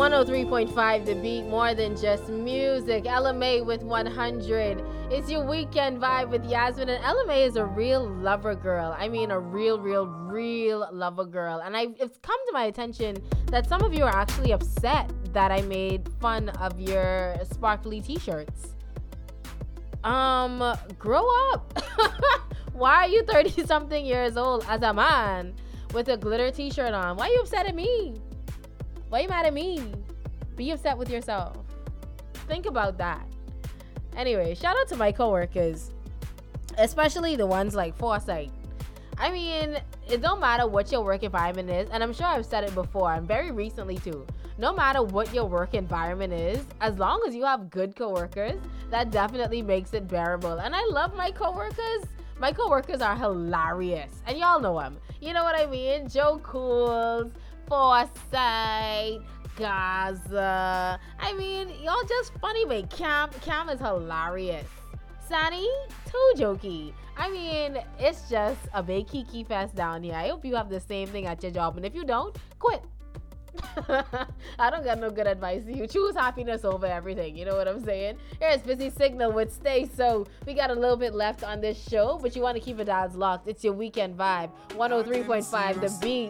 103.5 The Beat, more than just music. LMA with 100. It's your weekend vibe with Yasmin, and LMA is a real lover girl. I mean, a real lover girl. And it's come to my attention that some of you are actually upset that I made fun of your sparkly t-shirts. Grow up. Why are you 30 something years old as a man with a glitter t-shirt on? Why are you upset at me? Why are you mad at me? Be upset with yourself. Think about that. Anyway, shout out to my coworkers, especially the ones like Foresight. I mean, it don't matter what your work environment is, and I'm sure I've said it before, and very recently too. No matter what your work environment is, as long as you have good coworkers, that definitely makes it bearable. And I love my coworkers. My coworkers are hilarious, and y'all know them. You know what I mean? Joe Cools, Foresight, Gaza. I mean, y'all just funny, mate. Cam is hilarious. Sunny, too jokey. I mean, it's just a big kiki fest down here. I hope you have the same thing at your job, and if you don't, quit. I don't got no good advice to you. Choose happiness over everything. You know what I'm saying? Here's Busy Signal with Stay So. We got a little bit left on this show, but you want to keep your dials locked. It's your weekend vibe. 103.5 The Beat.